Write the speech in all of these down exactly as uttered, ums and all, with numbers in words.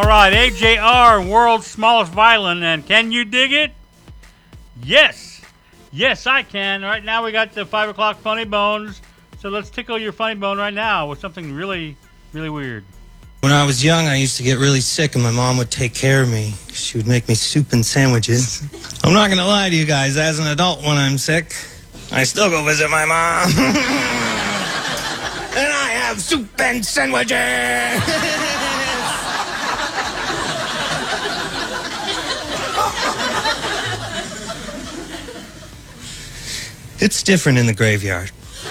right, A J R, world's smallest violin, and can you dig it? Yes. Yes, I can. Right now we got the five o'clock funny bones, so let's tickle your funny bone right now with something really, really weird. When I was young, I used to get really sick, and my mom would take care of me. She would make me soup and sandwiches. I'm not going to lie to you guys. As an adult, when I'm sick, I still go visit my mom. And I have soup and sandwiches. It's different in the graveyard.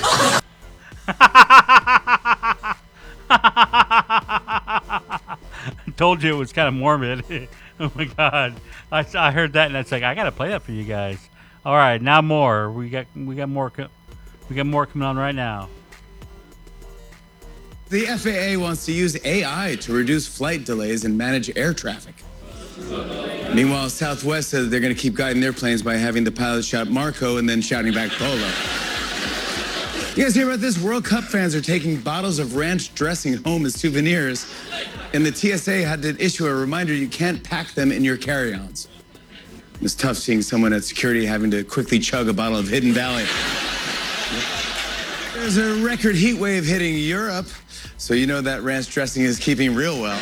Told you it was kind of morbid. Oh my God, I, I heard that and it's like I gotta play that for you guys. All right, now more. We got we got more. Co- we got more coming on right now. The F A A wants to use A I to reduce flight delays and manage air traffic. Meanwhile, Southwest says they're going to keep guiding their planes by having the pilot shout Marco and then shouting back Polo. You guys hear about this? World Cup fans are taking bottles of ranch dressing home as souvenirs, and the T S A had to issue a reminder you can't pack them in your carry-ons. It's tough seeing someone at security having to quickly chug a bottle of Hidden Valley. There's a record heat wave hitting Europe, so you know that ranch dressing is keeping real well.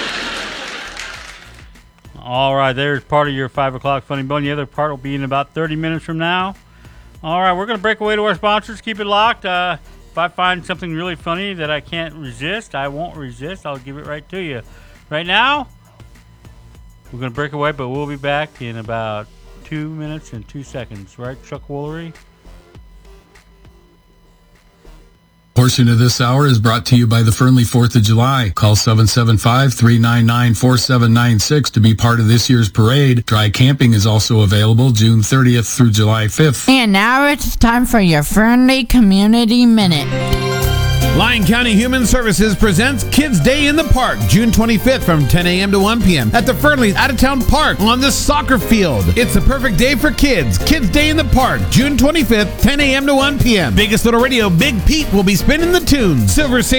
All right, there's part of your five o'clock funny bone. The other part will be in about thirty minutes from now. All right, we're going to break away to our sponsors. Keep it locked. Uh, if I find something really funny that I can't resist, I won't resist. I'll give it right to you. Right now, we're going to break away, but we'll be back in about two minutes and two seconds. Right, Chuck Woolery? Portion of this hour is brought to you by the Fernley fourth of July. Call seven seven five, three nine nine, four seven nine six to be part of this year's parade. Dry camping is also available June thirtieth through July fifth. And now it's time for your Fernley Community Minute. Lyon County Human Services presents Kids Day in the Park, June twenty-fifth from ten a.m. to one p.m. at the Fernley Out-of-Town Park on the soccer field. It's the perfect day for kids. Kids Day in the Park, June twenty-fifth, ten a.m. to one p.m. Biggest Little Radio, Big Pete will be spinning the tunes. Silver Sand